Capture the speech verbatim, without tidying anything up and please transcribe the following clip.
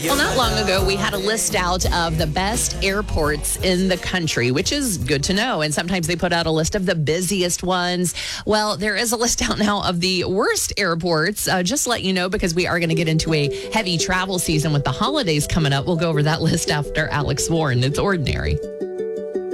Well, not long ago, we had a list out of the best airports in the country, which is good to know. And sometimes they put out a list of the busiest ones. Well, there is a list out now of the worst airports. Uh, just to let you know, because we are going to get into a heavy travel season with the holidays coming up. We'll go over that list after Alex Warren. It's Ordinary.